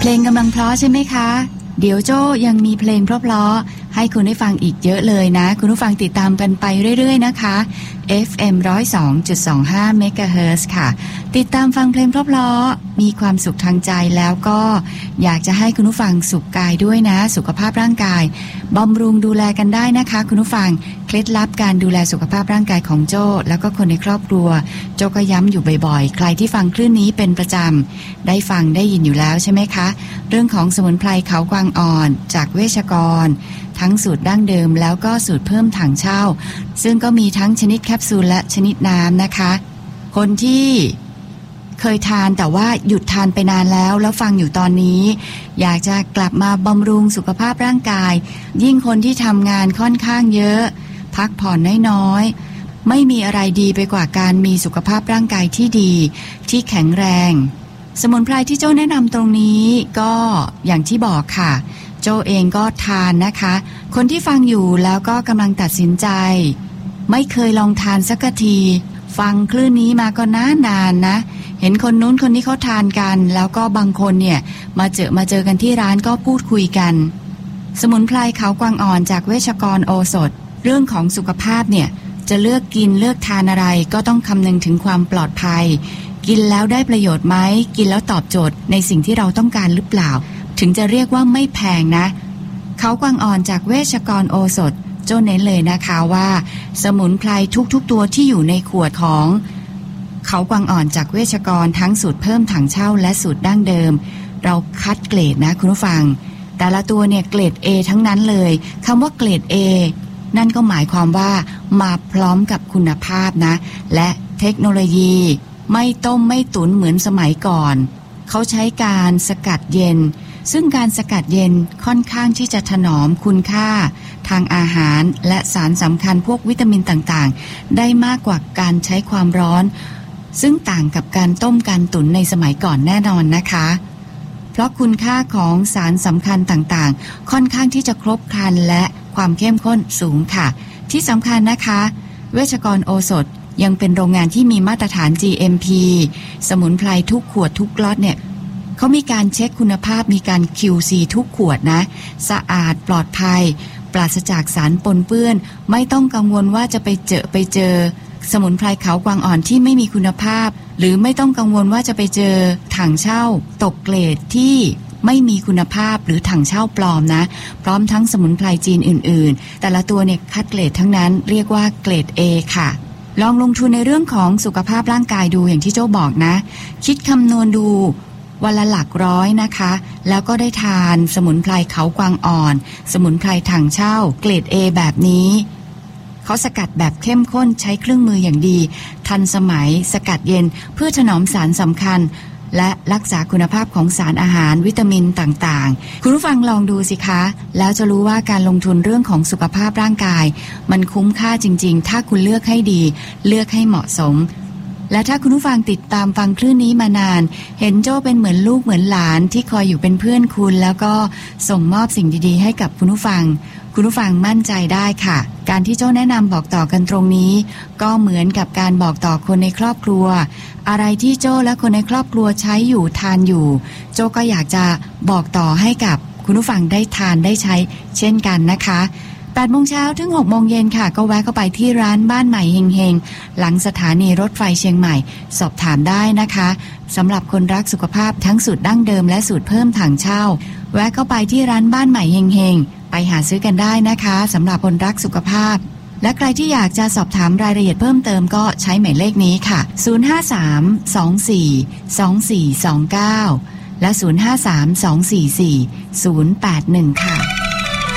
เพลงกำลังเพราะใช่ไหมคะเดี๋ยวโจ้ยังมีเพลงเพราะๆให้คุณได้ฟังอีกเยอะเลยนะคุณผู้ฟังติดตามกันไปเรื่อยๆนะคะ FM 102.25 เมกะเฮิรตซ์ค่ะติดตามฟังเพลงเพราะๆมีความสุขทางใจแล้วก็อยากจะให้คุณผู้ฟังสุขกายด้วยนะสุขภาพร่างกายบำรุงดูแลกันได้นะคะคุณผู้ฟังเคล็ดลับการดูแลสุขภาพร่างกายของโจ้แล้วก็คนในครอบครัวโจ้ก็ย้ำอยู่บ่อยๆใครที่ฟังคลื่นนี้เป็นประจำได้ฟังได้ยินอยู่แล้วใช่ไหมคะเรื่องของสมุนไพรเขากวางอ่อนจากเวชกรทั้งสูตรดั้งเดิมแล้วก็สูตรเพิ่มถังเช่าซึ่งก็มีทั้งชนิดแคปซูลและชนิดน้ำนะคะคนที่เคยทานแต่ว่าหยุดทานไปนานแล้วฟังอยู่ตอนนี้อยากจะกลับมาบำรุงสุขภาพร่างกายยิ่งคนที่ทำงานค่อนข้างเยอะพักผ่อนน้อยๆไม่มีอะไรดีไปกว่าการมีสุขภาพร่างกายที่ดีที่แข็งแรงสมุนไพรที่โจ้แนะนำตรงนี้ก็อย่างที่บอกค่ะโจ้เองก็ทานนะคะคนที่ฟังอยู่แล้วก็กำลังตัดสินใจไม่เคยลองทานสักทีฟังคลื่นนี้มาก็นานนะเห็นคนนู้นคนนี้เขาทานกันแล้วก็บางคนเนี่ยมาเจอกันที่ร้านก็พูดคุยกันสมุนไพรเขากวางอ่อนจากเวชกรโอสถเรื่องของสุขภาพเนี่ยจะเลือกกินเลือกทานอะไรก็ต้องคำนึงถึงความปลอดภัยกินแล้วได้ประโยชน์ไหมกินแล้วตอบโจทย์ในสิ่งที่เราต้องการหรือเปล่าถึงจะเรียกว่าไม่แพงนะเขากวางอ่อนจากเวชกรโอสถโจ้เน้นเลยนะคะว่าสมุนไพรทุกตัวที่อยู่ในขวดของเขากวางอ่อนจากเวชกรทั้งสูตรเพิ่มถังเช่าและสูตรดั้งเดิมเราคัดเกรดนะคุณผู้ฟังแต่ละตัวเนี่ยเกรด A ทั้งนั้นเลยคำว่าเกรด A นั่นก็หมายความว่ามาพร้อมกับคุณภาพนะและเทคโนโลยีไม่ต้มไม่ตุ๋นเหมือนสมัยก่อนเขาใช้การสกัดเย็นซึ่งการสกัดเย็นค่อนข้างที่จะถนอมคุณค่าทางอาหารและสารสำคัญพวกวิตามินต่างๆได้มากกว่าการใช้ความร้อนซึ่งต่างกับการต้มการตุ๋นในสมัยก่อนแน่นอนนะคะเพราะคุณค่าของสารสำคัญต่างๆค่อนข้างที่จะครบครันและความเข้มข้นสูงค่ะที่สำคัญนะคะเวชกรโอสถยังเป็นโรงงานที่มีมาตรฐาน GMP สมุนไพรทุกขวดทุกล็อตเนี่ยเขามีการเช็คคุณภาพมีการ QC ทุกขวดนะสะอาดปลอดภัยปราศจากสารปนเปื้อนไม่ต้องกังวลว่าจะไปเจอสมุนไพรเขากวางอ่อนที่ไม่มีคุณภาพหรือไม่ต้องกังวลว่าจะไปเจอถังเช่าตกเกรดที่ไม่มีคุณภาพหรือถังเช่าปลอมนะพร้อมทั้งสมุนไพรจีนอื่นๆแต่ละตัวเนี่ยคัดเกรดทั้งนั้นเรียกว่าเกรด A ค่ะลองลงทุนในเรื่องของสุขภาพร่างกายดูอย่างที่โจ้บอกนะคิดคำนวณดูวันละหลักร้อยนะคะแล้วก็ได้ทานสมุนไพรเขากวางอ่อนสมุนไพรถังเช่าเกรด A แบบนี้เขาสกัดแบบเข้มข้นใช้เครื่องมืออย่างดีทันสมัยสกัดเย็นเพื่อถนอมสารสำคัญและรักษาคุณภาพของสารอาหารวิตามินต่างๆคุณผู้ฟังลองดูสิคะแล้วจะรู้ว่าการลงทุนเรื่องของสุขภาพร่างกายมันคุ้มค่าจริงๆถ้าคุณเลือกให้ดีเลือกให้เหมาะสมและถ้าคุณผู้ฟังติดตามฟังคลื่นนี้มานานเห็นโจ้เป็นเหมือนลูกเหมือนหลานที่คอยอยู่เป็นเพื่อนคุณแล้วก็ส่งมอบสิ่งดีๆให้กับคุณผู้ฟังมั่นใจได้ค่ะการที่โจ้แนะนำบอกต่อกันตรงนี้ก็เหมือนกับการบอกต่อคนในครอบครัวอะไรที่โจ้และคนในครอบครัวใช้อยู่ทานอยู่โจ้ก็อยากจะบอกต่อให้กับคุณผู้ฟังได้ทานได้ใช้เช่นกันนะคะ8 โมงเช้าถึง 6 โมงเย็นค่ะก็แวะเข้าไปที่ร้านบ้านใหม่เฮงๆหลังสถานีรถไฟเชียงใหม่สอบถามได้นะคะสำหรับคนรักสุขภาพทั้งสูตรดั้งเดิมและสูตรเพิ่มถังเช่าแวะเข้าไปที่ร้านบ้านใหม่เฮงๆไปหาซื้อกันได้นะคะสำหรับคนรักสุขภาพและใครที่อยากจะสอบถามรายละเอียดเพิ่มเติมก็ใช้หมายเลขนี้ค่ะ053242429และ053244081ค่ะ